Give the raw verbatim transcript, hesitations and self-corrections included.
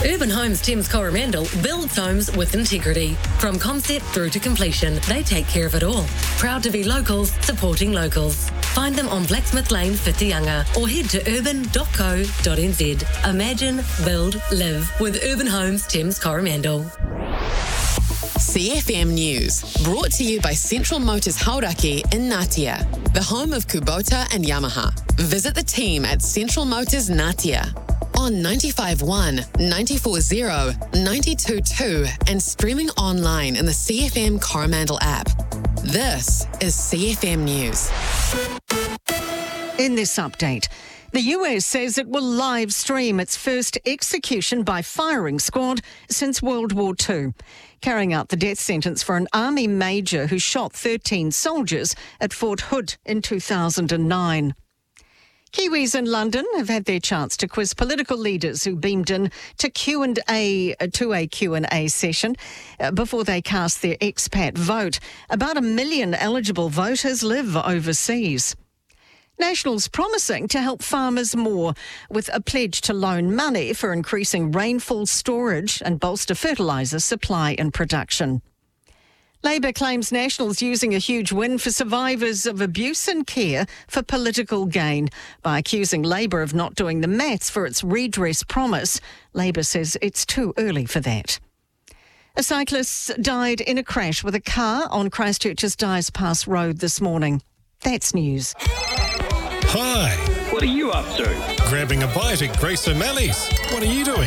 Urban Homes Thames Coromandel builds homes with integrity. From concept through to completion, they take care of it all. Proud to be locals, supporting locals. Find them on Blacksmith Lane, Whitianga, or head to urban dot co dot n z. Imagine, build, live with Urban Homes Thames Coromandel. C F M News, brought to you by Central Motors Hauraki in Ngatea, the home of Kubota and Yamaha. Visit the team at Central Motors Ngatea on ninety-five point one, ninety-four point zero, ninety-two point two and streaming online in the C F M Coromandel app. This is C F M News. In this update, the U S says it will live stream its first execution by firing squad since World War Two, carrying out the death sentence for an army major who shot thirteen soldiers at Fort Hood in two thousand nine. Kiwis in London have had their chance to quiz political leaders who beamed in to Q and A to a Q and A session uh, before they cast their expat vote. About a million eligible voters live overseas. Nationals promising to help farmers more with a pledge to loan money for increasing rainfall storage and bolster fertiliser supply and production. Labor claims Nationals using a huge win for survivors of abuse and care for political gain by accusing Labor of not doing the maths for its redress promise. Labor says it's too early for that. A cyclist died in a crash with a car on Christchurch's Dyers Pass Road this morning. That's news. Hi. What are you up to? Grabbing a bite at Grace O'Malley's. What are you doing?